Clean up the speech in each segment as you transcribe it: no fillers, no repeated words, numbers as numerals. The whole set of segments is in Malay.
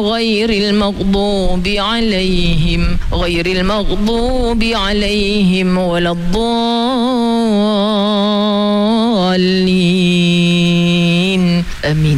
غير المغضوب عليهم ولا الضالين آمين.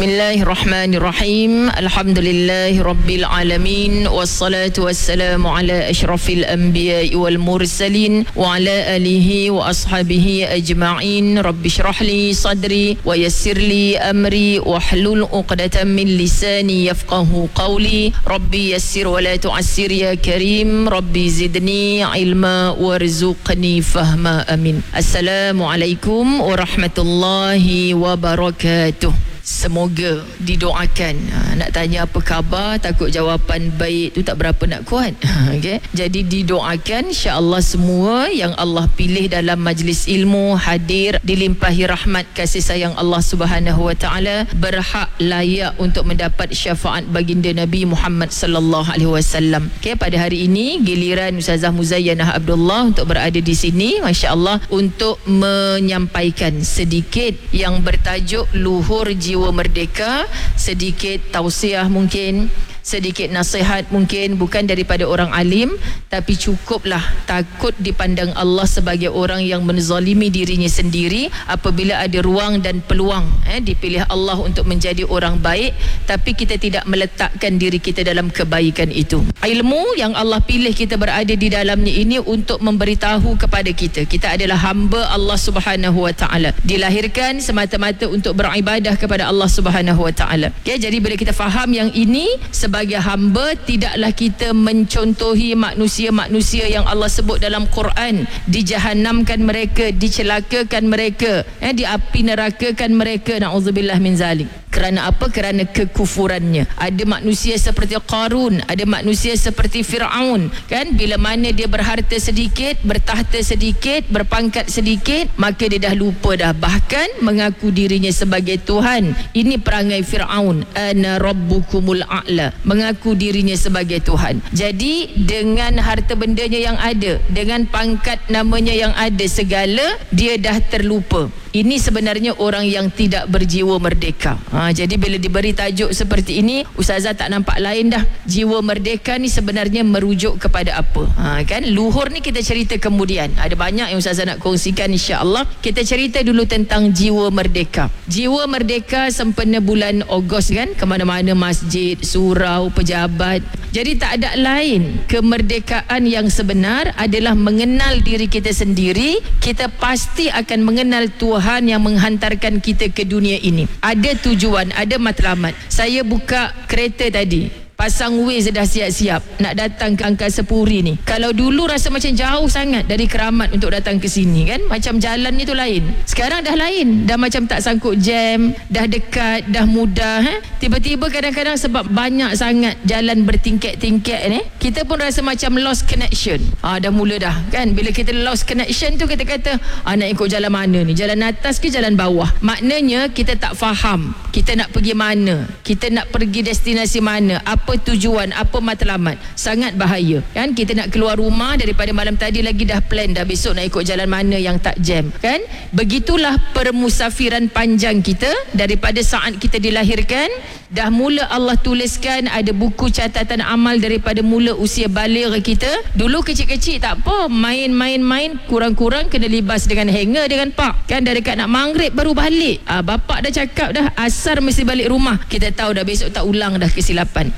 Bismillahirrahmanirrahim. Alhamdulillahi Rabbil Alamin. Wassalatu wassalamu ala ashrafil anbiya'i wal mursalin wa ala alihi wa ashabihi ajma'in. Rabbi shrah li sadri wa yassir li amri wahlul uqdatan min lisani yafqahu qawli. Rabbi yassir wa la tu'assir ya karim. Rabbi zidni ilma warzuqni fahma. Amin. Assalamualaikum warahmatullahi wabarakatuh. Semoga didoakan. Nak tanya apa khabar, takut jawapan baik tu tak berapa nak kuat. Okay? Jadi didoakan insya-Allah semua yang Allah pilih dalam majlis ilmu hadir dilimpahi rahmat kasih sayang Allah Subhanahu wa taala, berhak layak untuk mendapat syafaat baginda Nabi Muhammad sallallahu alaihi wasallam. Okay, pada hari ini giliran Ustazah Muzayyanah Abdullah untuk berada di sini masya-Allah untuk menyampaikan sedikit yang bertajuk Luhur Jiwa Merdeka, sedikit tausiah mungkin, sedikit nasihat mungkin, bukan daripada orang alim, tapi cukuplah takut dipandang Allah sebagai orang yang menzalimi dirinya sendiri apabila ada ruang dan peluang dipilih Allah untuk menjadi orang baik, tapi kita tidak meletakkan diri kita dalam kebaikan itu. Ilmu yang Allah pilih kita berada di dalamnya ini untuk memberitahu kepada kita, kita adalah hamba Allah Subhanahu wa taala, dilahirkan semata-mata untuk beribadah kepada Allah Subhanahu wa taala. Okay, jadi bila kita faham yang ini, sebagai hamba tidaklah kita mencontohi manusia-manusia yang Allah sebut dalam Quran, dijahanamkan mereka, dicelakakan mereka, diapi nerakakan mereka, na'udzubillah min zalik. Kerana apa? Kerana kekufurannya. Ada manusia seperti Qarun, ada manusia seperti Fir'aun, kan? Bila mana dia berharta sedikit, bertahta sedikit, berpangkat sedikit, maka dia dah lupa dah bahkan mengaku dirinya sebagai Tuhan. Ini perangai Fir'aun, ana rabbukumul a'la, mengaku dirinya sebagai Tuhan. Jadi dengan harta bendanya yang ada, dengan pangkat namanya yang ada segala, dia dah terlupa. Ini sebenarnya orang yang tidak berjiwa merdeka. Jadi bila diberi tajuk seperti ini, Ustazah tak nampak lain dah. Jiwa merdeka ni sebenarnya merujuk kepada apa? Kan? Luhur ni kita cerita kemudian. Ada banyak yang Ustazah nak kongsikan insya-Allah. Kita cerita dulu tentang jiwa merdeka. Jiwa merdeka sempena bulan Ogos kan, ke mana-mana masjid, surau, pejabat. Jadi tak ada lain. Kemerdekaan yang sebenar adalah mengenal diri kita sendiri. Kita pasti akan mengenal Tuhan yang menghantarkan kita ke dunia ini. Ada tujuan, ada matlamat. Saya buka kereta tadi, pasang Waze dah siap-siap nak datang ke Angkasa Puri ni. Kalau dulu rasa macam jauh sangat dari Keramat untuk datang ke sini kan, macam jalan ni tu lain. Sekarang dah lain, dah macam tak sangkut jam, dah dekat, dah mudah. Tiba-tiba kadang-kadang sebab banyak sangat jalan bertingkat-tingkat ni, kita pun rasa macam lost connection. Dah mula dah kan. Bila kita lost connection tu, kita kata nak ikut jalan mana ni, jalan atas ke jalan bawah. Maknanya kita tak faham kita nak pergi mana, kita nak pergi destinasi mana, apa tujuan, apa matlamat. Sangat bahaya kan. Kita nak keluar rumah daripada malam tadi lagi dah plan dah besok nak ikut jalan mana yang tak jam kan. Begitulah permusafiran panjang kita daripada saat kita dilahirkan. Dah mula Allah tuliskan ada buku catatan amal daripada mula usia baligh kita. Dulu kecil-kecil tak apa, main-main, kurang-kurang kena libas dengan hanger dengan pak kan. Dah dekat nak maghrib baru balik, bapak dah cakap dah asar mesti balik rumah. Kita tahu dah besok tak ulang dah kesilapan.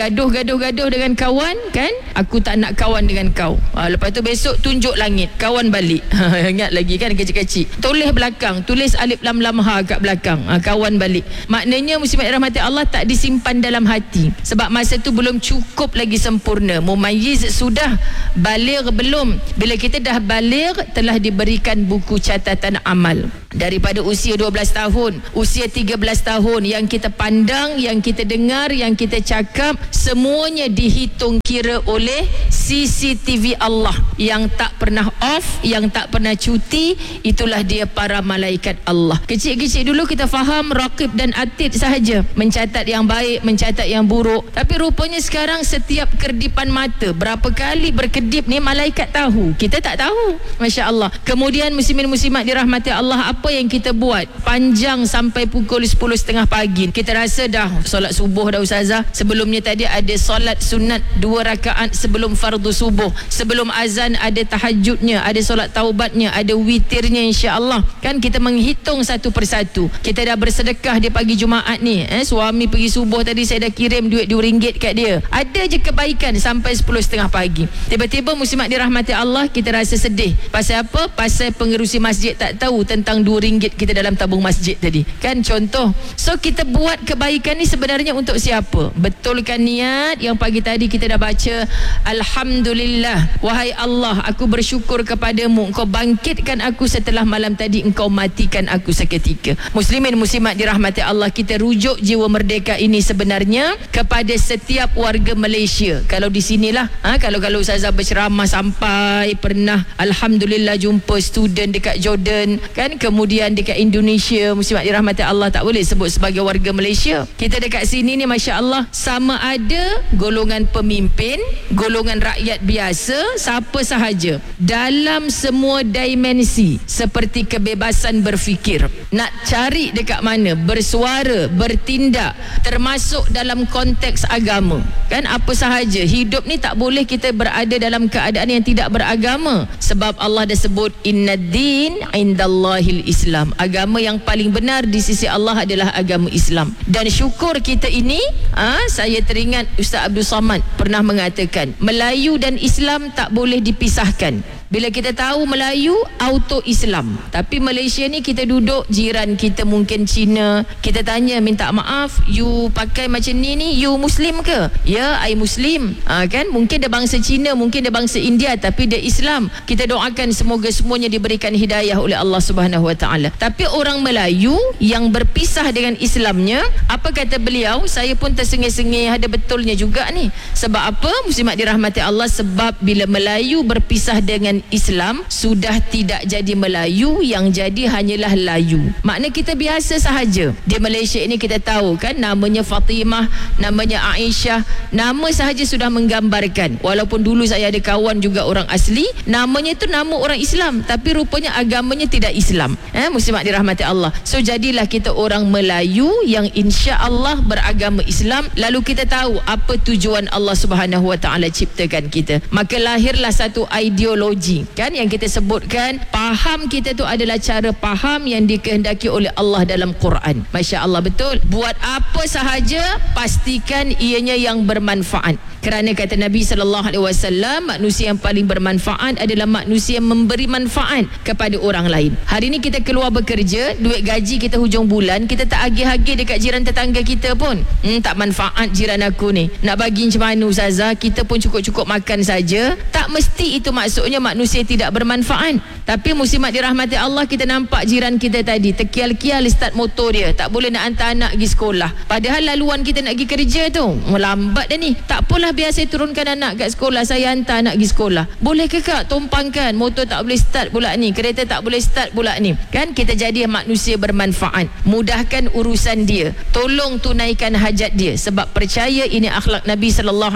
Gaduh dengan kawan kan, aku tak nak kawan dengan kau. Lepas tu besok tunjuk langit, kawan balik. Ingat lagi kan kecil-kecil, tulis belakang, tulis alif lam lam ha kat belakang, kawan balik. Maknanya muslimat rahmati Allah tak disimpan dalam hati sebab masa tu belum cukup lagi sempurna. Mumayyiz sudah, baligh belum. Bila kita dah baligh, telah diberikan buku catatan amal daripada usia 12 tahun, usia 13 tahun. Yang kita pandang, yang kita dengar, yang kita cakap, semuanya dihitung kira oleh CCTV Allah yang tak pernah off, yang tak pernah cuti. Itulah dia para malaikat Allah. Kecil-kecil dulu kita faham raqib dan atid sahaja, mencatat yang baik, mencatat yang buruk. Tapi rupanya sekarang setiap kerdipan mata, berapa kali berkedip ni malaikat tahu, kita tak tahu. Masya Allah. Kemudian muslimin muslimat dirahmati Allah, apa apa yang kita buat panjang sampai pukul 10.30 pagi. Kita rasa dah solat subuh dah ustazah. Sebelumnya tadi ada solat sunat 2 rakaat sebelum fardu subuh. Sebelum azan ada tahajudnya, ada solat taubatnya, ada witirnya insya-Allah. Kan kita menghitung satu persatu. Kita dah bersedekah di pagi Jumaat ni. Suami pergi subuh tadi saya dah kirim duit RM2 kat dia. Ada je kebaikan sampai 10.30 pagi. Tiba-tiba muslimat dirahmati Allah, kita rasa sedih. Pasal apa? Pasal pengerusi masjid tak tahu tentang RM2 kita dalam tabung masjid tadi. Kan contoh. So kita buat kebaikan ni sebenarnya untuk siapa? Betulkan niat yang pagi tadi kita dah baca. Alhamdulillah, wahai Allah, aku bersyukur kepadamu, engkau bangkitkan aku setelah malam tadi, engkau matikan aku seketika. Muslimin muslimat dirahmati Allah, kita rujuk jiwa merdeka ini sebenarnya kepada setiap warga Malaysia. Kalau di sinilah, kalau ustazah berceramah sampai pernah alhamdulillah jumpa student dekat Jordan, kan, kemudian dekat Indonesia, muslimat dirahmati Allah, tak boleh sebut sebagai warga Malaysia. Kita dekat sini ni masya-Allah sama ada golongan pemimpin, golongan rakyat biasa, siapa sahaja dalam semua dimensi seperti kebebasan berfikir. Nak cari dekat mana, bersuara, bertindak, termasuk dalam konteks agama. Kan apa sahaja, hidup ni tak boleh kita berada dalam keadaan yang tidak beragama. Sebab Allah dah sebut innad-din indallahil Islam. Agama yang paling benar di sisi Allah adalah agama Islam. Dan syukur kita ini, saya teringat Ustaz Abdul Samad pernah mengatakan, Melayu dan Islam tak boleh dipisahkan. Bila kita tahu Melayu, auto Islam. Tapi Malaysia ni kita duduk, jiran kita mungkin Cina, kita tanya minta maaf, you pakai macam ni, you Muslim ke? Ya, I Muslim. Kan? Mungkin dia bangsa Cina, mungkin dia bangsa India, tapi dia Islam. Kita doakan semoga semuanya diberikan hidayah oleh Allah Subhanahu Wa Taala. Tapi orang Melayu yang berpisah dengan Islamnya, apa kata beliau? Saya pun tersengih-sengih, ada betulnya juga ni. Sebab apa? Muslimat dirahmati Allah, sebab bila Melayu berpisah dengan Islam, sudah tidak jadi Melayu, yang jadi hanyalah layu. Makna kita biasa sahaja. Di Malaysia ini kita tahu kan, namanya Fatimah, namanya Aisyah, nama sahaja sudah menggambarkan. Walaupun dulu saya ada kawan juga orang asli, namanya tu nama orang Islam, tapi rupanya agamanya tidak Islam. Muslimat dirahmati Allah. So jadilah kita orang Melayu yang insya-Allah beragama Islam. Lalu kita tahu apa tujuan Allah Subhanahu Wa Taala ciptakan kita. Maka lahirlah satu ideologi, kan, yang kita sebutkan faham kita tu adalah cara faham yang dikehendaki oleh Allah dalam Quran. Masya-Allah, betul. Buat apa sahaja pastikan ianya yang bermanfaat. Kerana kata Nabi SAW, manusia yang paling bermanfaat adalah manusia yang memberi manfaat kepada orang lain. Hari ni kita keluar bekerja, duit gaji kita hujung bulan, kita tak agih-agih dekat jiran tetangga kita pun. Tak manfaat jiran aku ni, nak bagi macam mana ustazah, kita pun cukup-cukup makan saja. Tak mesti itu maksudnya manusia tidak bermanfaat. Tapi muslimat dirahmati Allah, kita nampak jiran kita tadi terkial-kial start motor dia, tak boleh nak hantar anak pergi sekolah. Padahal laluan kita nak pergi kerja tu melambat dah ni. Tak apalah, biar saya turunkan anak kat sekolah, saya hantar anak pergi sekolah. Boleh ke kak tumpangkan, motor tak boleh start pula ni, kereta tak boleh start pula ni. Kan kita jadi manusia bermanfaat. Mudahkan urusan dia, tolong tunaikan hajat dia. Sebab percaya ini akhlak Nabi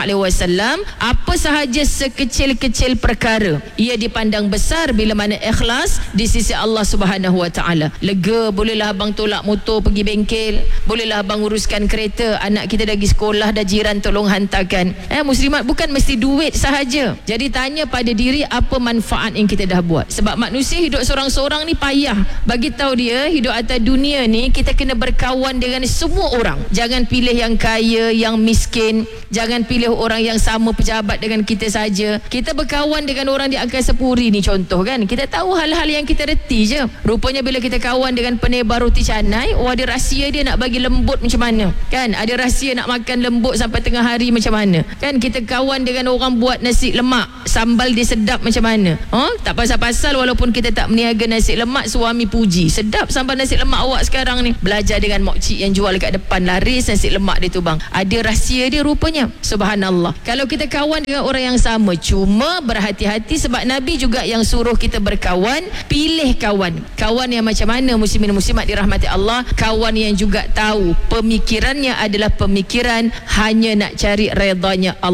SAW. Apa sahaja sekecil-kecil perkara, ia dipandang besar bila mana ikhlas di sisi Allah Subhanahu Wa Taala. Lega, bolehlah abang tolak motor pergi bengkel, bolehlah abang uruskan kereta, anak kita dah pergi sekolah, dah jiran tolong hantarkan. Muslimat, bukan mesti duit sahaja. Jadi tanya pada diri, apa manfaat yang kita dah buat. Sebab manusia hidup seorang-seorang ni payah. Bagi tahu dia, hidup atas dunia ni kita kena berkawan dengan semua orang. Jangan pilih yang kaya, yang miskin. Jangan pilih orang yang sama pejabat dengan kita saja. Kita berkawan dengan orang di Angkasa Puri ni contoh kan. Kita tahu hal-hal yang kita reti je. Rupanya bila kita kawan dengan penebar roti canai, ada rahsia dia nak bagi lembut macam mana. Kan, ada rahsia nak makan lembut sampai tengah hari macam mana. Kan, kita kawan dengan orang buat nasi lemak, sambal dia sedap macam mana. Tak pasal-pasal walaupun kita tak meniaga nasi lemak, suami puji, sedap sambal nasi lemak awak sekarang ni. Belajar dengan mak cik yang jual kat depan, laris nasi lemak dia tu bang. Ada rahsia dia rupanya. Subhanallah. Kalau kita kawan dengan orang yang sama, cuma berhati-hati sebab Nabi juga yang suruh kita berkawan. Pilih kawan. Kawan yang macam mana muslimin muslimat dirahmati Allah? Kawan yang juga tahu pemikirannya adalah pemikiran hanya nak cari redanya Allah.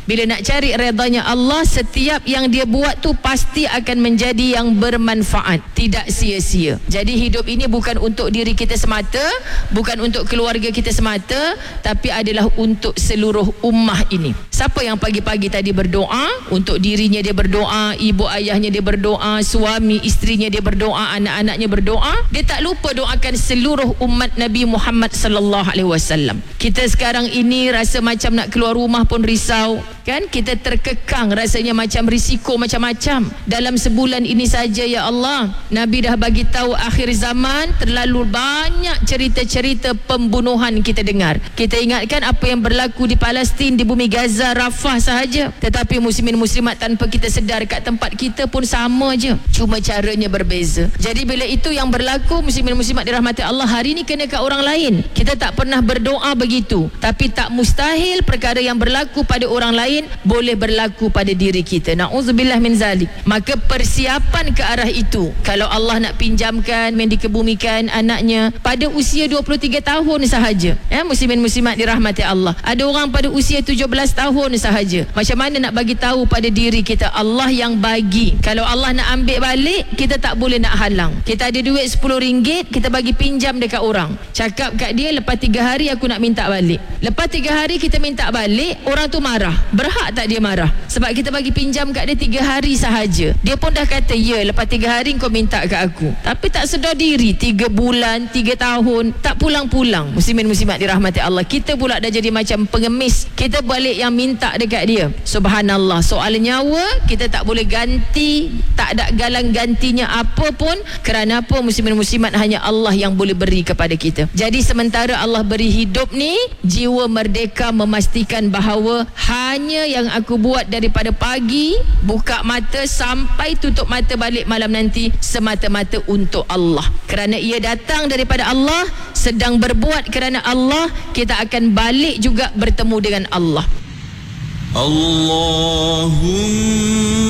Bila nak cari redanya Allah, setiap yang dia buat tu pasti akan menjadi yang bermanfaat, tidak sia-sia. Jadi hidup ini bukan untuk diri kita semata, bukan untuk keluarga kita semata, tapi adalah untuk seluruh ummah ini. Siapa yang pagi-pagi tadi berdoa, untuk dirinya dia berdoa, ibu ayahnya dia berdoa, suami isterinya dia berdoa, anak-anaknya berdoa, dia tak lupa doakan seluruh umat Nabi Muhammad sallallahu alaihi wasallam. Kita sekarang ini rasa macam nak keluar rumah pun risau, kan? Kita terkekang, rasanya macam risiko macam-macam. Dalam sebulan ini saja ya Allah, Nabi dah bagi tahu akhir zaman, terlalu banyak cerita-cerita pembunuhan kita dengar. Kita ingatkan apa yang berlaku di Palestin, di bumi Gaza, Rafah sahaja. Tetapi muslimin muslimat tanpa kita sedar, kat tempat kita pun sama je, cuma caranya berbeza. Jadi bila itu yang berlaku, muslimin muslimat dirahmati Allah, hari ni kena kat orang lain. Kita tak pernah berdoa begitu, tapi tak mustahil perkara yang berlaku pada orang lain boleh berlaku pada diri kita. Na'udzubillah min zalik. Maka persiapan ke arah itu, kalau Allah nak pinjamkan, mendikebumikan anaknya pada usia 23 tahun sahaja, ya, muslimin muslimat dirahmati Allah. Ada orang pada usia 17 tahun sahaja. Macam mana nak bagi tahu pada diri kita, Allah yang bagi. Kalau Allah nak ambil balik, kita tak boleh nak halang. Kita ada duit RM10, kita bagi pinjam dekat orang, cakap kat dia, lepas 3 hari aku nak minta balik. Lepas 3 hari kita minta balik, orang tu marah. Berhak tak dia marah? Sebab kita bagi pinjam kat dia 3 hari sahaja. Dia pun dah kata, ya, lepas 3 hari kau minta kat aku. Tapi tak sedar diri, 3 bulan, 3 tahun tak pulang-pulang. Muslimin muslimat dirahmati Allah, kita pula dah jadi macam pengemis. Kita balik yang minta dekat dia. Subhanallah, soal nyawa kita tak boleh ganti, tak ada galang gantinya apa pun. Kerana apa? Muslimin muslimat, hanya Allah yang boleh beri kepada kita. Jadi sementara Allah beri hidup ni, jiwa merdeka memastikan bahawa hanya yang aku buat daripada pagi buka mata sampai tutup mata balik malam nanti, semata-mata untuk Allah. Kerana ia datang daripada Allah, sedang berbuat kerana Allah, kita akan balik juga bertemu dengan Allah. Allahumma